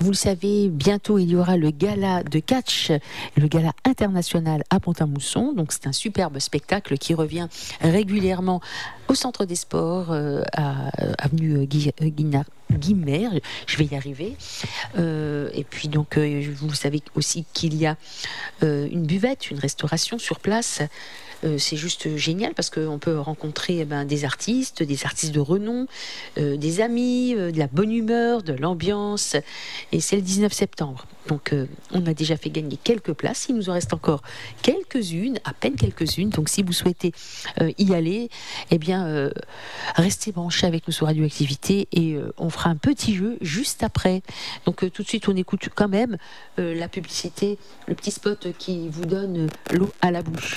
Vous le savez, bientôt il y aura le gala de catch, le gala international à Pont-à-Mousson. Donc c'est un superbe spectacle qui revient régulièrement au Centre des Sports, à avenue Guimer, je vais y arriver. Et puis donc, vous savez aussi qu'il y a une buvette, une restauration sur place. C'est juste génial parce qu'on peut rencontrer des artistes de renom, des amis, de la bonne humeur, de l'ambiance. Et c'est le 19 septembre. Donc on a déjà fait gagner quelques places. Il nous en reste encore quelques-unes, à peine quelques-unes. Donc si vous souhaitez y aller, eh bien restez branchés avec nous sur Radioactivité et on fera un petit jeu juste après. Donc tout de suite on écoute quand même la publicité, le petit spot qui vous donne l'eau à la bouche.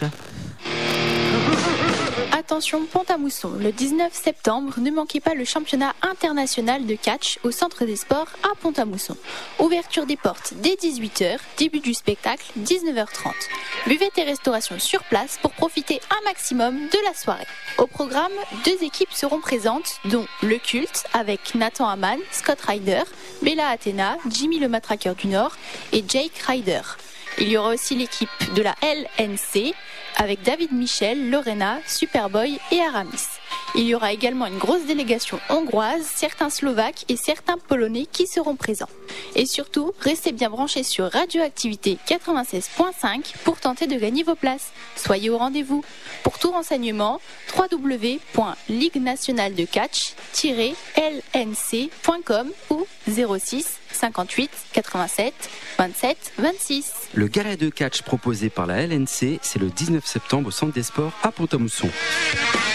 Attention Pont-à-Mousson, le 19 septembre, ne manquez pas le championnat international de catch au Centre des Sports à Pont-à-Mousson. Ouverture des portes dès 18h, début du spectacle 19h30. Buvette et restauration sur place pour profiter un maximum de la soirée. Au programme, 2 équipes seront présentes, dont le Culte avec Nathan Hamann, Scott Ryder, Bella Athena, Jimmy le Matraqueur du Nord et Jake Ryder. Il y aura aussi l'équipe de la LNC avec David Michel, Lorena, Superboy et Aramis. Il y aura également une grosse délégation hongroise, certains slovaques et certains polonais qui seront présents. Et surtout, restez bien branchés sur Radioactivité 96.5 pour tenter de gagner vos places. Soyez au rendez-vous. Pour tout renseignement, www.ligue-nationale-de-catch-lnc.com ou 06 58 87 27 26. Le gala de catch proposé par la LNC, c'est le 19 septembre au Centre des Sports à Pont-à-Mousson.